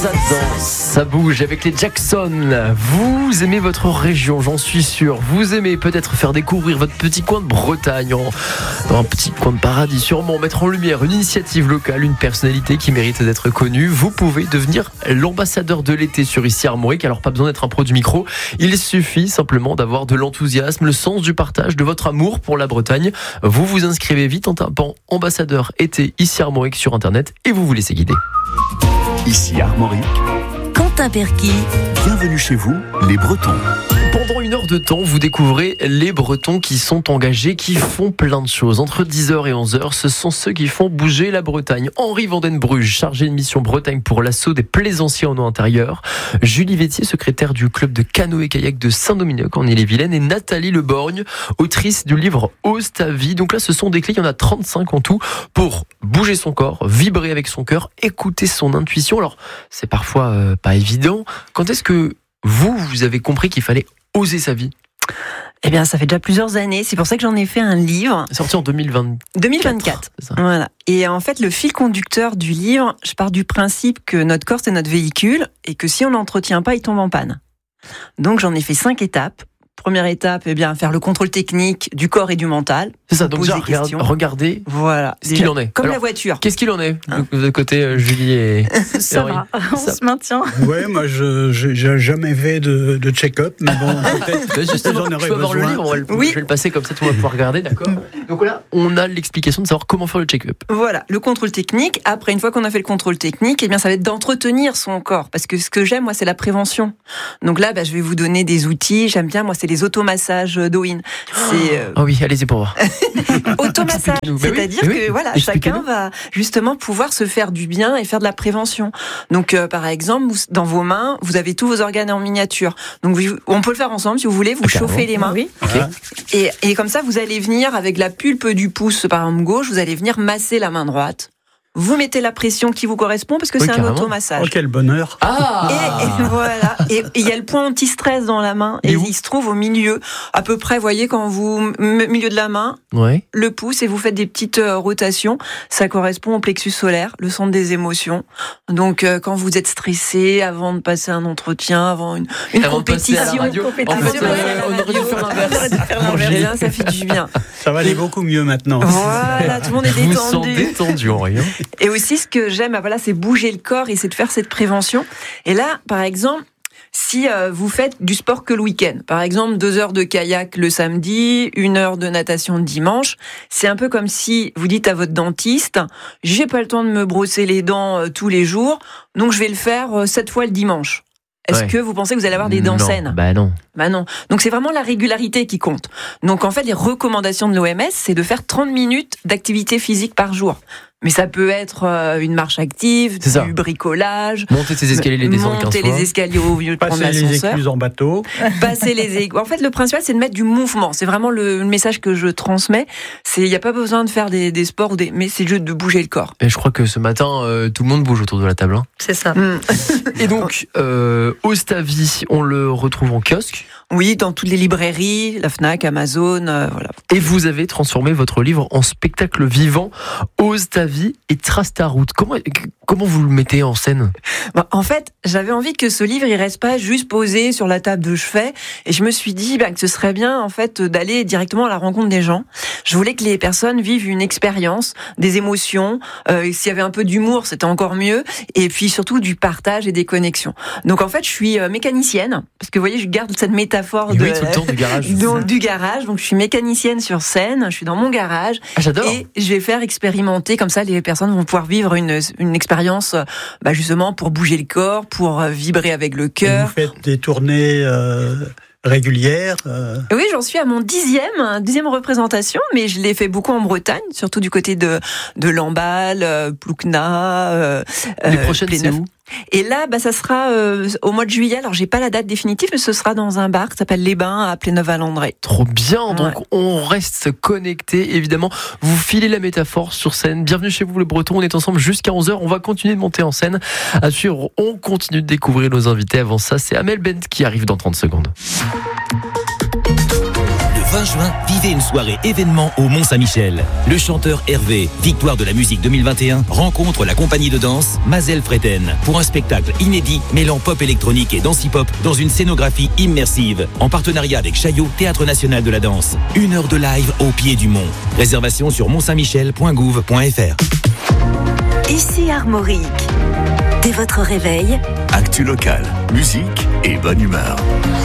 Ça bouge avec les Jackson. Vous aimez votre région, j'en suis sûr. Vous aimez peut-être faire découvrir votre petit coin de Bretagne dans un petit coin de paradis. Sûrement mettre en lumière une initiative locale, une personnalité qui mérite d'être connue. Vous pouvez devenir l'ambassadeur de l'été sur Ici Armorique. Alors pas besoin d'être un pro du micro. Il suffit simplement d'avoir de l'enthousiasme, le sens du partage, de votre amour pour la Bretagne. Vous vous inscrivez vite en tapant ambassadeur été Ici Armorique sur internet et vous vous laissez guider. Ici Armorique, Quentin Perquis. bienvenue chez vous, les Bretons. Pendant une heure de temps, vous découvrez les Bretons qui sont engagés, qui font plein de choses. Entre 10h et 11h, ce sont ceux qui font bouger la Bretagne. Henri Vandenbruge, chargé de mission Bretagne pour l'assaut des plaisanciers en eau intérieure. Julie Vétier, secrétaire du club de canoë-kayak de Saint-Dominique en Ille-et-Vilaine. Et Nathalie Leborgne, autrice du livre Ose ta vie. Donc là, ce sont des clés, il y en a 35 en tout, pour bouger son corps, vibrer avec son cœur, écouter son intuition. Alors, c'est parfois pas évident. Quand est-ce que vous avez compris qu'il fallait oser sa vie? Eh bien, ça fait déjà plusieurs années. C'est pour ça que j'en ai fait un livre. Sorti en 2024. C'est ça. Voilà. Et en fait, le fil conducteur du livre, je pars du principe que notre corps, c'est notre véhicule et que si on l'entretient pas, il tombe en panne. Donc, j'en ai fait 5 étapes. Première étape, eh bien, faire le contrôle technique du corps et du mental. C'est ça, donc Poser déjà, des questions. regardez Voilà. ce qu'il en est. Comme Alors, la voiture. qu'est-ce qu'il en est de côté Julie et Ça Henri? va, on se maintient. Ouais, moi, je j'ai jamais fait de check-up, mais bon, peut-être Justement, j'en je aurais peux avoir le besoin. livre, Oui. je vais le passer comme ça, tout le monde va pouvoir regarder, d'accord? Donc là, on a l'explication de savoir comment faire le check-up. Voilà, le contrôle technique. Après, une fois qu'on a fait le contrôle technique, eh bien, ça va être d'entretenir son corps. Parce que ce que j'aime, moi, c'est la prévention. Donc là, je vais vous donner des outils. J'aime bien, moi, c'est les automassages d'Oin. C'est Ah oui, allez-y pour voir. automassage. Expliquez-nous. Mais oui, C'est-à-dire mais oui, que voilà, expliquez-nous. chacun va justement pouvoir se faire du bien et faire de la prévention. Donc, par exemple, dans vos mains, vous avez tous vos organes en miniature. Donc, on peut le faire ensemble si vous voulez. Vous chauffez les mains. Oui. Et comme ça, vous allez venir avec la pulpe du pouce, par exemple gauche, vous allez venir masser la main droite. Vous mettez la pression qui vous correspond parce que Oui, c'est un carrément. automassage. Oh, quel bonheur. Ah Et voilà. Et il y a le point anti-stress dans la main. Mais Et où il se trouve au milieu. À peu près, voyez, quand vous, milieu de la main, Ouais. le pouce, et vous faites des petites rotations. Ça correspond au plexus solaire, le centre des émotions. Donc, quand vous êtes stressé, avant de passer un entretien, avant une Avant de passer à la compétition. radio. En fait, on aurait dû faire l'inverse. Eh bien, ça fait du bien. Ça va aller beaucoup mieux maintenant. Voilà, tout le monde est Vous sentez détendu. détendu, Henri. Hein. Et aussi, ce que j'aime, voilà, c'est bouger le corps et c'est de faire cette prévention. Et là, par exemple, si vous faites du sport que le week-end, par exemple 2 heures de kayak le samedi, 1 heure de natation le dimanche, c'est un peu comme si vous dites à votre dentiste, j'ai pas le temps de me brosser les dents tous les jours, donc je vais le faire 7 fois le dimanche. Est-ce Ouais. que vous pensez que vous allez avoir des dents Non, saines? Bah non. Bah non. Donc c'est vraiment la régularité qui compte. Donc en fait, les recommandations de l'OMS, c'est de faire 30 minutes d'activité physique par jour. Mais ça peut être une marche active, C'est ça. du bricolage, Monter ses escaliers, les descendre 15 monter fois. les escaliers au lieu de prendre Passer les l'ascenseur, écluses en bateau. passer les En fait, le principal, c'est de mettre du mouvement. C'est vraiment le message que je transmets. Il n'y a pas besoin de faire des sports, mais c'est juste de bouger le corps. Et je crois que ce matin, tout le monde bouge autour de la table. Hein. C'est ça. Et donc, Ose ta vie, on le retrouve en kiosque. Oui, dans toutes les librairies, la Fnac, Amazon, voilà. Et vous avez transformé votre livre en spectacle vivant. Ose ta vie et trace ta route. Comment vous le mettez en scène? Bon, en fait, j'avais envie que ce livre, il reste pas juste posé sur la table de chevet. Et je me suis dit que ce serait bien, en fait, d'aller directement à la rencontre des gens. Je voulais que les personnes vivent une expérience, des émotions. S'il y avait un peu d'humour, c'était encore mieux. Et puis surtout du partage et des connexions. Donc en fait, je suis mécanicienne. Parce que vous voyez, je garde cette métaphore Oui, tout le temps du garage. du garage. Donc je suis mécanicienne sur scène. Je suis dans mon garage. Ah, j'adore. Et je vais faire expérimenter, comme ça les personnes vont pouvoir vivre une expérience justement pour bouger le corps, pour vibrer avec le Et cœur. vous faites des tournées régulières. Oui, j'en suis à mon 10e représentation, mais je l'ai fait beaucoup en Bretagne, surtout du côté de Lamballe, Plouquenat. Les prochaines, c'est Pléneuf. où? Et là, ça sera au mois de juillet. Alors, j'ai pas la date définitive, mais ce sera dans un bar qui s'appelle Les Bains à Pléneuf-Valandré. Trop bien, donc Ouais. on reste connecté, évidemment. Vous filez la métaphore sur scène. Bienvenue chez vous, le Breton. On est ensemble jusqu'à 11h. On va continuer de monter en scène. À suivre, on continue de découvrir nos invités. Avant ça, c'est Amel Bent qui arrive dans 30 secondes. De 20 juin, vivez une soirée événement au Mont-Saint-Michel. Le chanteur Hervé, victoire de la musique 2021, rencontre la compagnie de danse Mazel Freten pour un spectacle inédit mêlant pop électronique et danse-hip-hop dans une scénographie immersive en partenariat avec Chaillot, Théâtre National de la Danse. 1 heure de live au pied du mont. Réservation sur montsaintmichel.gouv.fr. Ici Armorique. Dès votre réveil, Actu locale, musique et bonne humeur.